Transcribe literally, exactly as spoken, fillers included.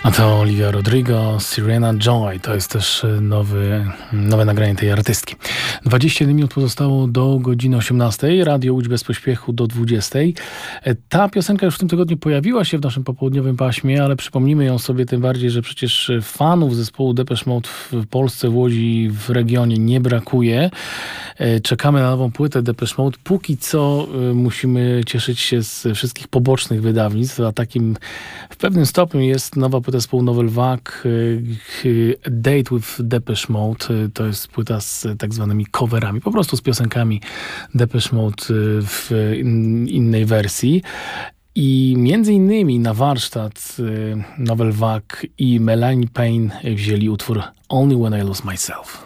A to Olivia Rodrigo, Sirena Joy. To jest też nowy, nowe nagranie tej artystki. dwadzieścia jeden minut pozostało do godziny osiemnastej. Radio Łódź bez pośpiechu do dwudziestej. Ta piosenka już w tym tygodniu pojawiła się w naszym popołudniowym paśmie, ale przypomnimy ją sobie tym bardziej, że przecież fanów zespołu Depeche Mode w Polsce, w Łodzi, w regionie nie brakuje. Czekamy na nową płytę Depeche Mode. Póki co musimy cieszyć się z wszystkich pobocznych wydawnictw, a takim w pewnym stopniu jest nowa płyta zespołu Novel Vague, Date with Depeche Mode. To jest płyta z tak zwanymi coverami, po prostu z piosenkami Depeche Mode w innej wersji. I między innymi na warsztat Novel Vague i Melanie Payne wzięli utwór Only When I Lose Myself.